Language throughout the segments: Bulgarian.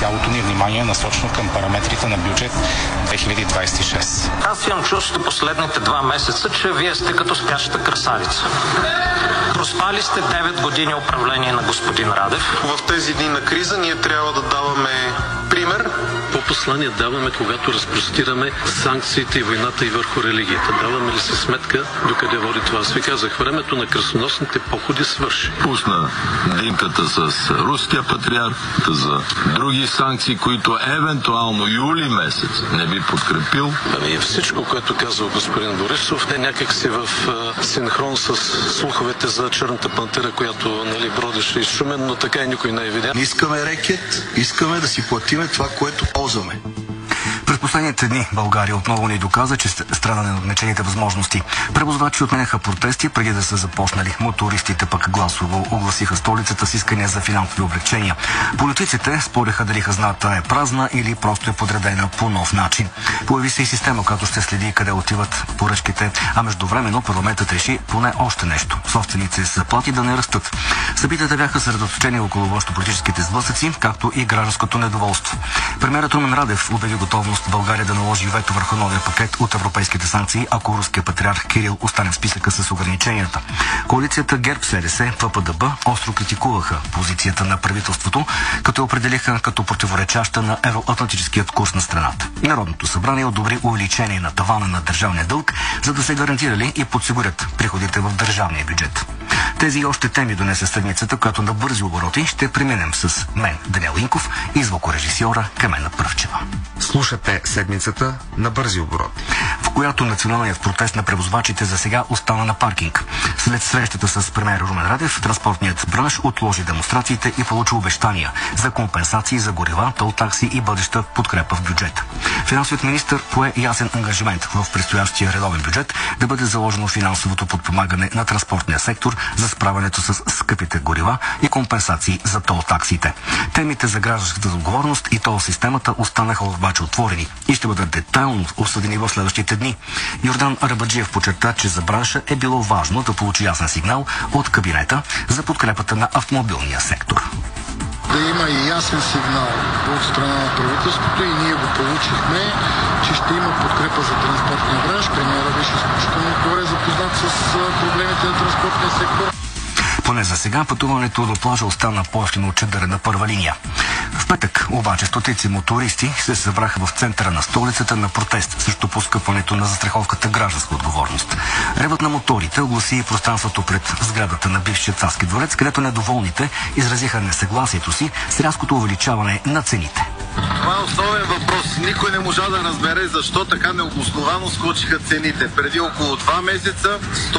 цялото ни внимание е насочено към параметрите на бюджет 2026. Аз имам чувство последните 2 месеца, че вие сте като спяща красавица. Проспали сте 9 години управление на господин Радев. В тези дни на криза ние трябва да даваме пример. По послание даваме, когато разпростираме санкциите и войната и върху религията. Даваме ли си сметка докъде води това? Аз ви казах, времето на кръстоносните походи свърши. Пусна линката с руския патриарх за други санкции, които евентуално юли месец не би подкрепил. Всичко, което казал господин Борисов, е някак си в синхрон с слуховете за черната пантера, която бродеше из Шумен, но така и никой не е видял. Искаме рекет, искаме да си платиме това, което ползваме. През последните дни България отново ни доказа, че страна на ограничените възможности. Превозвачи отменяха протести преди да са започнали. Мотористите пък гласово огласиха столицата с искания за финансови облекчения. Политиците спореха дали хазната е празна или просто е подредена по нов начин. Появи се и система, която ще следи къде отиват поръчките, а междувременно парламентът реши поне още нещо. Собственици с заплати да не растат. Събитията бяха съсредоточени около външнополитическите сблъсъци, както и гражданското недоволство. Премиерът Румен Радев обяви готовност България да наложи вето върху новия пакет от европейските санкции, ако руският патриарх Кирил остане в списъка с ограниченията. Коалицията ГЕРБ-СДС, ППДБ остро критикуваха позицията на правителството, като определиха като противоречаща на евроатлантическият курс на страната. Народното събрание одобри увеличение на тавана на държавния дълг, за да се гарантирали и подсигурят приходите в държавния бюджет. Тези и още теми донесе седмицата, която на бързи обороти ще преминем с мен, Даниел Инков, и звукорежисьора Камена Пръвчева. Слушате седмицата на бързи обороти, в която националният протест на превозвачите за сега остана на паркинг. След срещата с премиер Румен Радев, транспортният бранш отложи демонстрациите и получи обещания за компенсации за горива, тол такси и бъдеща подкрепа в бюджета. Финансовият министър пое ясен ангажимент в предстоящия редовен бюджет да бъде заложено финансовото подпомагане на транспортния сектор за справянето с скъпите горива и компенсации за тол таксите. Темите за гражданската отговорност и тол системата останаха обаче отворени и ще бъдат детайлно обсъдени в следващите дни. Йордан Арабаджиев подчерта, че за бранша е било важно да получи ясен сигнал от кабинета за подкрепата на автомобилния сектор. Да има и ясен сигнал от страна на правителството и ние го получихме, че ще има подкрепа за транспортния бранш. Премиерът беше изключително добре запознат с проблемите на транспортния сектор. Поне за сега пътуването до плажа остана по-евтино от чадъра на първа линия. В петък обаче стотици мотористи се събраха в центъра на столицата на протест срещу поскъпването на застраховката гражданска отговорност. Ревът на моторите огласи и пространството пред сградата на бившия царски дворец, където недоволните изразиха несъгласието си с рязкото увеличаване на цените. Това е основен въпрос. Никой не можа да разбере защо така необосновано скочиха цените. Преди около 2 месеца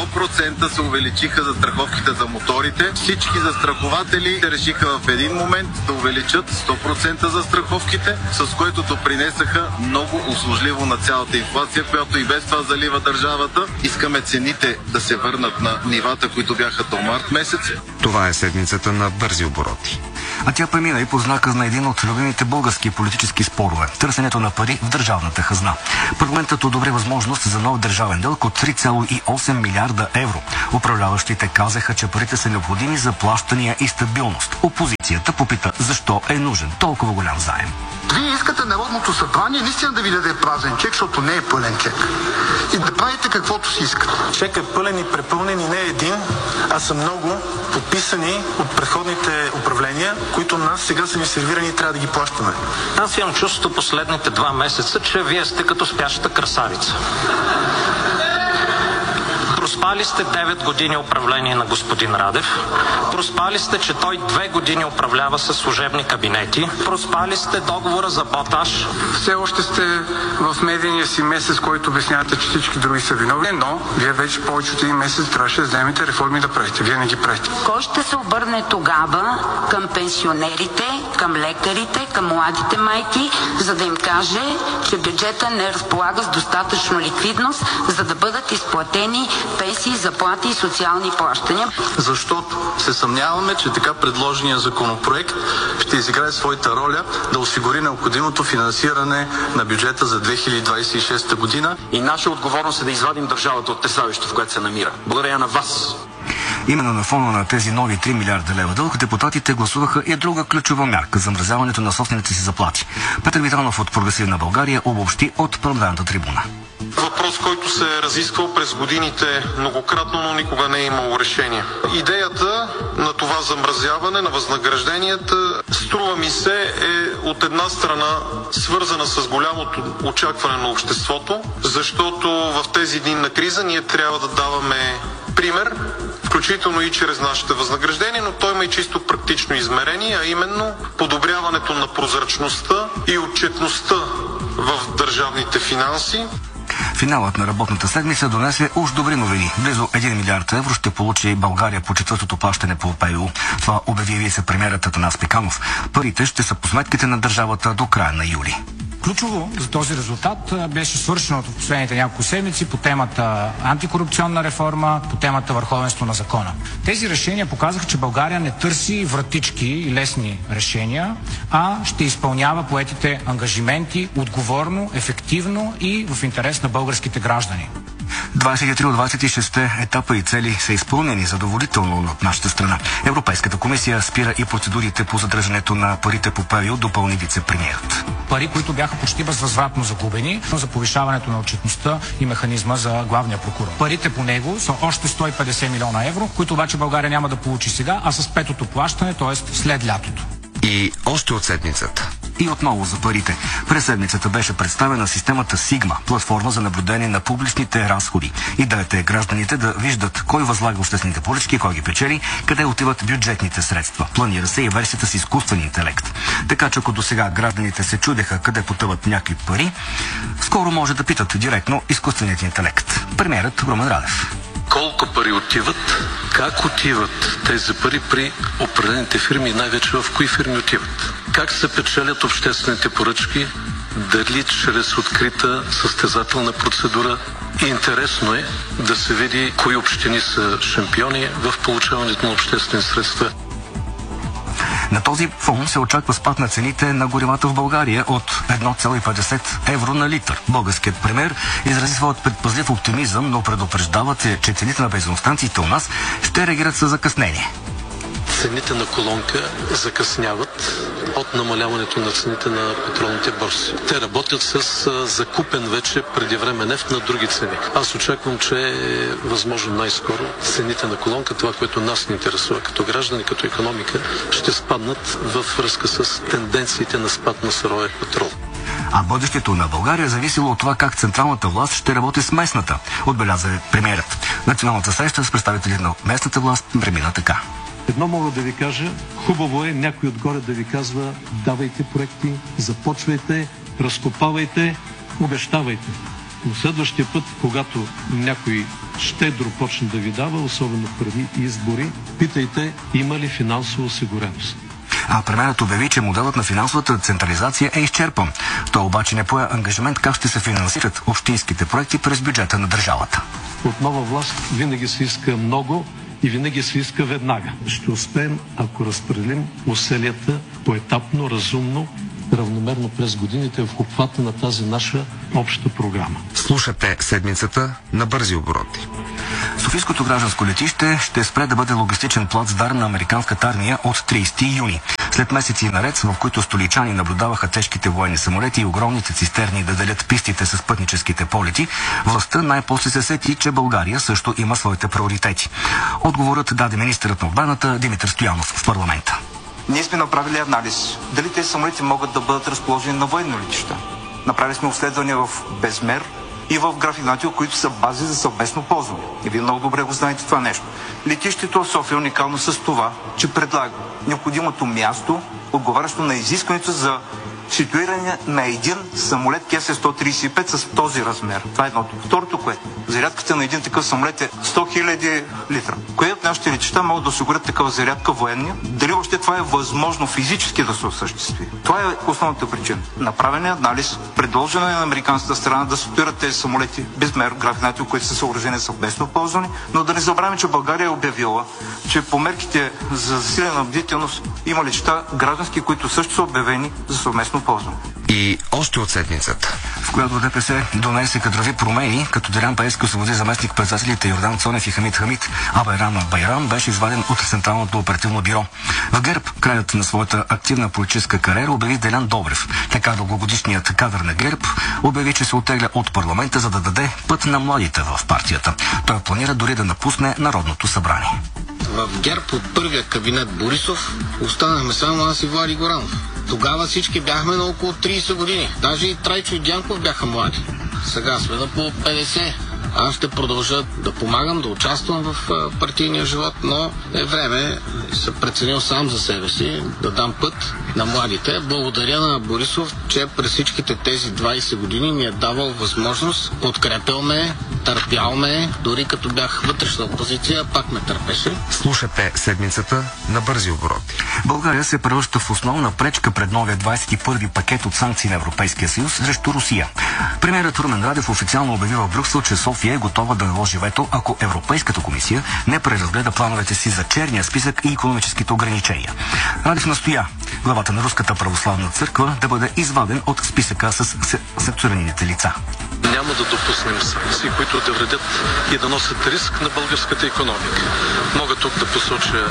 100% се увеличиха застраховките за моторите. Всички застрахователи решиха в един момент да увеличат 100% застраховките, с което допринесаха много услужливо на цялата инфлация, която и без това залива държавата. Искаме цените да се върнат на нивата, които бяха до март месец. Това е седмицата на бързи обороти. А тя премина и под знака на един от любимите български политически спорове – търсенето на пари в държавната хазна. Парламентът одобри възможност за нов държавен дълг от 3,8 милиарда евро. Управляващите казаха, че парите са необходими за плащания и стабилност. Опозицията попита защо е нужен толкова голям заем. Вие искате Народното събрание наистина да ви даде празен чек, защото не е пълен чек. И да правите каквото си искате. Чек е пълен и препълнен и не е един, а са много подписани от предходните управления, които нас сега са ни сервирани и трябва да ги плащаме. Аз имам чувството последните 2 месеца, че вие сте като спяща красавица. Проспали сте 9 години управление на господин Радев. Проспали сте, че той 2 години управлява със служебни кабинети. Проспали сте договора за ботаж. Все още сте в медийния си месец, който обяснявате, че всички други са виновни, но вие вече повече от един месец трябваше да вземете реформи да правите. Вие не ги правите. Кой ще се обърне тогава към пенсионерите, към лекарите, към младите майки, за да им каже, че бюджета не разполага с достатъчно ликвидност, за да бъдат изплатени пенсии, заплати и социални плащания? Защото се съмняваме, че така предложения законопроект ще изиграе своята роля да осигури необходимото финансиране на бюджета за 2026 година. И наша отговорност е да извадим държавата от тресавището, в което се намира. Благодаря на вас. Именно на фона на тези нови 3 милиарда лева дълг, депутатите гласуваха и друга ключова мярка – замразяването на собствените си заплати. Петър Витанов от Прогресивна България обобщи от парламентарната трибуна. Въпрос, който се е разисквал през годините многократно, но никога не е имало решение. Идеята на това замразяване на възнагражденията, струва ми се, е от една страна свързана с голямото очакване на обществото, защото в тези дни на криза ние трябва да даваме пример, включително и чрез нашите възнаграждения, но той има и чисто практично измерение, а именно подобряването на прозрачността и отчетността в държавните финанси. Финалът на работната седмица донесе уж добри новини. Близо 1 милиард евро ще получи България по четвъртото плащане по ПИО. Това обяви вице-премиерът Атанас Пеканов. Парите ще са по сметките на държавата до края на юли. Ключово за този резултат беше свършеното в последните няколко седмици по темата антикорупционна реформа, по темата върховенство на закона. Тези решения показаха, че България не търси вратички и лесни решения, а ще изпълнява поетите ангажименти отговорно, ефективно и в интерес на българските граждани. 23 от 26 етапа и цели са изпълнени задоволително от нашата страна. Европейската комисия спира и процедурите по задържането на парите по ПИО, допълни вице-премиерът. Пари, които бяха почти безвъзвратно загубени за повишаването на отчетността и механизма за главния прокурор. Парите по него са още 150 милиона евро, които обаче България няма да получи сега, а с петото плащане, т.е. след лятото. И още от седмицата. И отново за парите. През седмицата беше представена системата Сигма, платформа за наблюдение на публичните разходи. Идеята е гражданите да виждат кой възлага обществените поръчки, кой ги печели, къде отиват бюджетните средства. Планира се и версията с изкуствен интелект. Така че ако досега гражданите се чудеха къде потъват някакви пари, скоро може да питат директно изкуственият интелект. Премиерът Румен Радев. Колко пари отиват, как отиват тези пари при определените фирми и най-вече в кои фирми отиват. Как се печелят обществените поръчки, дали чрез открита състезателна процедура. И интересно е да се види кои общини са шампиони в получаването на обществени средства. На този фон се очаква спад на цените на горивата в България от 1,50 евро на литър. Българският премиер изрази своят предпазлив оптимизъм, но предупреждава, че цените на бензиностанциите у нас ще реагират със закъснение. Цените на колонка закъсняват от намаляването на цените на петролните борси. Те работят с закупен вече преди време нефт на други цени. Аз очаквам, че е възможно най-скоро цените на колонка, това, което нас ни интересува като граждани, като икономика, ще спаднат във връзка с тенденциите на спад на суровия петрол. А бъдещето на България зависело от това как централната власт ще работи с местната, отбеляза премиерът. Националната среща с представители на местната власт премина така. Едно мога да ви кажа, хубаво е някой отгоре да ви казва: давайте проекти, започвайте, разкопавайте, обещавайте. Но следващия път, когато някой щедро почне да ви дава, особено преди избори, питайте има ли финансова осигуреност. А премиерът обяви, че моделът на финансовата централизация е изчерпан. Той обаче не пое ангажимент как ще се финансират общинските проекти през бюджета на държавата. От нова власт винаги се иска много и винаги се иска веднага. Ще успеем, ако разпределим усилията поетапно, разумно, равномерно през годините в обхвата на тази наша обща програма. Слушате седмицата на бързи обороти. Софийското гражданско летище ще спре да бъде логистичен плацдарм на американската армия от 30 юни. След месеци наред, в които столичани наблюдаваха тежките военни самолети и огромните цистерни да делят пистите с пътническите полети, властта най-после се сети, че България също има своите приоритети. Отговорът даде министърът на отбраната Димитър Стоянов в парламента. Ние сме направили анализ дали тези самолети могат да бъдат разположени на военно летища. Направили сме обследвания в Безмер и в Граф Игнатиево, които са бази за съвместно ползване. И вие много добре го знаете това нещо. Летището в София е уникално с това, че предлага необходимото място, отговарящо на изискването за ситуиране на един самолет КС-135 с този размер. Това е едното. Второто, което зарядката на един такъв самолет е 100 000 литра. Кои от нашите летища могат да осигурят такава зарядка военни? Дали въобще това е възможно физически да се осъществи? Това е основната причина. Направен е анализ, предложено е на американската страна да ситуират тези самолети Безмер, Граф Игнатиево, които са съоръжени съвместно ползвани, но да не забравяме, че България е обявила, че по мерките за засилена бдителност има летища граждански, които също са обявени за съвместно ползване. И още от седмицата, в която ДПС донесе кадрови промени, като Делян Пеевски освободи заместник председателите Йордан Цонев и Хамид Хамид, а Байрам Байрам беше изваден от Централното оперативно бюро. В ГЕРБ краят на своята активна политическа кариера обяви Делян Добрев. Така дългогодишният кадър на ГЕРБ обяви, че се оттегля от парламента, за да даде път на младите в партията. Той планира дори да напусне Народното събрание. В ГЕРБ от първия кабинет Борисов останахме само аз и Влади Горанов. Тогава всички бяхме на около 30 години. Даже и Трайчо и Дянков бяха млади. Сега сме на по 50. Аз ще продължа да помагам, да участвам в партийния живот, но е време, съм преценил сам за себе си, да дам път на младите. Благодаря на Борисов, че през всичките тези 20 години ми е давал възможност, подкрепял ме, търпял ме, дори като бях вътрешна опозиция, пак ме търпеше. Слушате седмицата на бързи обороти. България се превръща в основна пречка пред новия 21-ви пакет от санкции на Европейския съюз срещу Русия. Премиерът Румен Радев официално обяви в Брюксел, че София е готова да наложи вето, ако Европейската комисия не преразгледа плановете си за черния списък и икономическите ограничения. Радев настоя главата на Руската православна църква да бъде изваден от списъка с санкционираните лица. Няма да допуснем санкции, които да вредят и да носят риск на българската икономика. Мога тук да посоча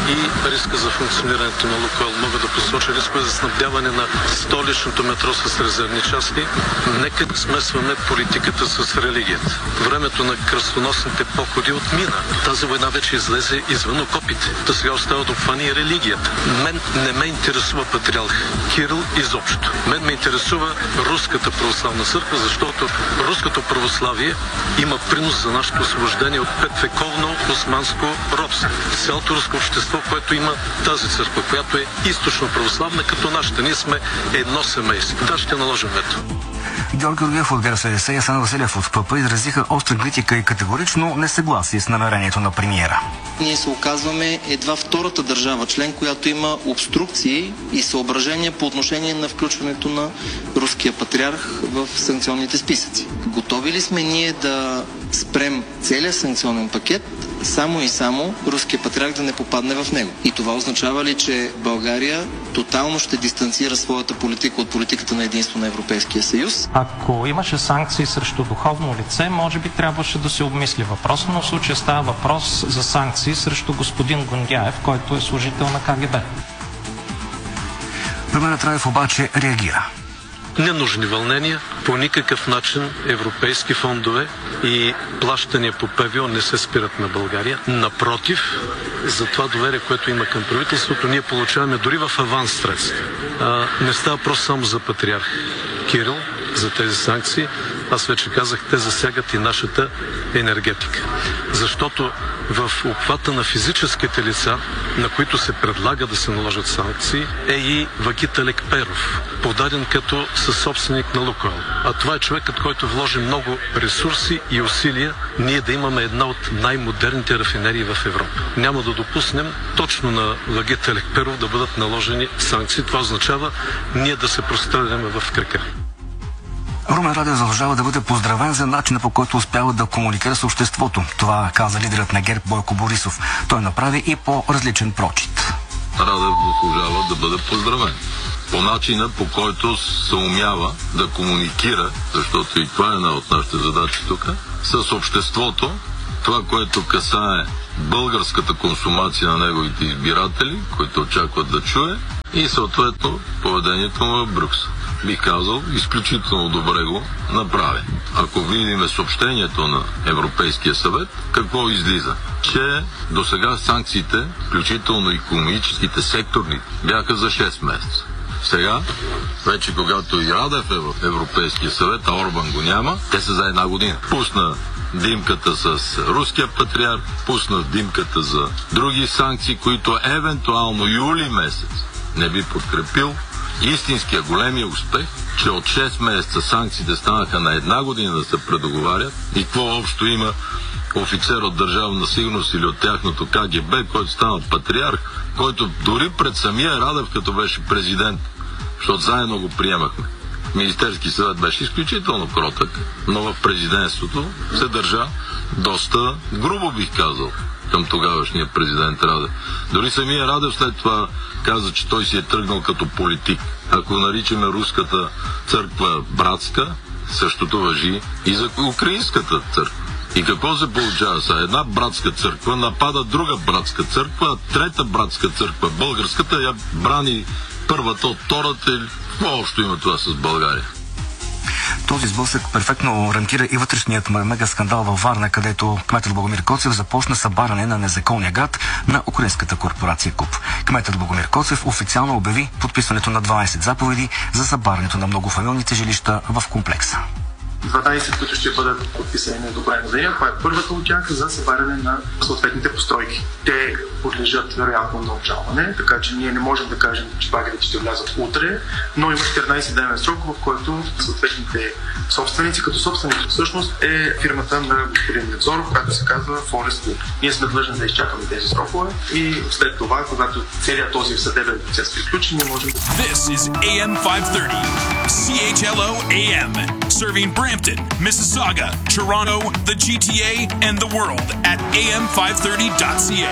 и риска за функционирането на Лукойл, мога да посоча риска за снабдяване на столичното метро с резервни части. Нека да смесваме политиката с религията. Времето на кръстоносните походи отмина. Тази война вече излезе извън окопите. Та сега остава да обхване и религията. Мен не ме интересува патриарх Кирил изобщо. Мен ме интересува Руската православна църква, защото руското православие има принос за нашето освобождение от петвековно османско робство. Цялото руско общество, което има тази църква, която е източно православна, като нашата. Ние сме едно семейство. Да, ще наложим вето. Георги Георгиев от ГРСДС и Асен Василев от ПП изразиха остра критика и категорично несъгласие с намерението на премиера. Ние се оказваме едва втората държава член, която има обструкции и съображения по отношение на включването на руския патриарх в санкционните списъци. Готови ли сме ние да спрем целият санкционен пакет, само и само руския патриарх да не попадне в него? И това означава ли, че България тотално ще дистанцира своята политика от политиката на единство на Европейския съюз? Ако имаше санкции срещу духовно лице, може би трябваше да се обмисли въпрос, но в случая става въпрос за санкции срещу господин Гондяев, който е служител на КГБ. Премиерът Радев обаче реагира. Ненужни вълнения, по никакъв начин европейски фондове и плащания по ПВО не се спират на България. Напротив, за това доверие, което има към правителството, ние получаваме дори в аванс средства. Не става просто само за патриарх Кирил, за тези санкции. Аз вече казах, те засягат и нашата енергетика. Защото в обхвата на физическите лица, на които се предлага да се наложат санкции, е и Вагит Алекперов, подаден като съсобственик на Лукойл. А това е човекът, който вложи много ресурси и усилия ние да имаме една от най-модерните рафинерии в Европа. Няма да допуснем точно на Вагит Алекперов да бъдат наложени санкции. Това означава ние да се простреляме в крака. Румен Радев задължава да бъде поздравен за начина, по който успява да комуникира с обществото. Това каза лидерът на ГЕРБ Бойко Борисов. Той направи и по-различен прочит. Радев заслужава да бъде поздравен. По начина, по който се умява да комуникира, защото и това е една от нашите задачи тук, с обществото, това, което касае българската консумация на неговите избиратели, които очакват да чуе, и съответно поведението му в Брюксел. Бих казал, изключително добре го направи. Ако видим съобщението на Европейския съвет, какво излиза? Че до сега санкциите, включително икономическите секторни, бяха за 6 месеца. Сега, вече когато и Радев е в Европейския съвет, а Орбан го няма, те са за 1 година. Пусна димката с руския патриарх, пусна димката за други санкции, които евентуално юли месец не би подкрепил. Истинския големия успех, че от 6 месеца санкциите станаха на 1 година да се предоговарят, и какво общо има офицер от Държавна сигурност или от тяхното КГБ, който стана патриарх, който дори пред самия Радев, като беше президент, защото заедно го приемахме. Министерски съвет беше изключително кротък, но в президентството се държа доста грубо, бих казал. към тогавашния президент Радев. Дори самия Радев след това каза, че той си е тръгнал като политик. Ако наричаме руската църква братска, същото важи и за украинската църква. И какво се получава сега? Една братска църква напада друга братска църква, а трета братска църква, българската, я брани първата от втората. Какво общо има това с България? Този сблъсък перфектно рамкира и вътрешният мега скандал във Варна, където кметът Богомир Коцев започна събаряне на незаконния град на украинската корпорация КУП. Кметът Богомир Коцев официално обяви подписването на 20 заповеди за събарянето на многофамилните жилища в комплекса. 12, които ще бъдат подписани на одобрено деня. Това е първата от тях за събаряне на съответните постройки. Те подлежат вероятно на обжалване, така че ние не можем да кажем, че багерите ще влязат утре, но има 14-дневен срок, в който съответните собственици, като собственик всъщност е фирмата на господин Невзоров, която се казва Forest Group. Ние сме длъжни да изчакаме тези срокове и след това, когато целият този съдебен процес приключи, ние можем да... This is AM 530, CHLO AM, serving Brampton, Mississauga, Toronto, the GTA, and the world at am530.ca.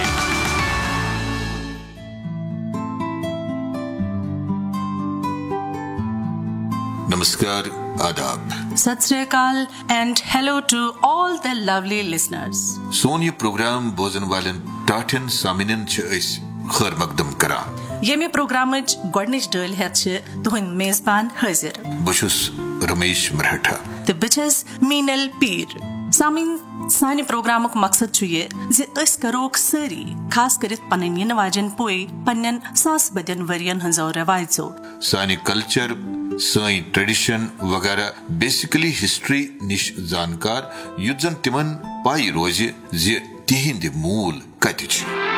Namaskar, Adab. Sat Sri Akal and hello to all the lovely listeners. Soon ये program boson वालन टाटन सामिनन चेस खर मकदम करा. Yemi programaj godnish dal hetche tuhin mezban hazir. Bushus Ramesh Marathha. The bitches Minal Peer. Samin sani programuk maksad chuye ze is karok sari khas karit panin wajan poi pannen sas badan varian hanzo revaizo. Sani culture, sani tradition वगैरह basically history nish जानकार युद्धन तिमन पाई रोजे जे तिहिंद मूल कतिच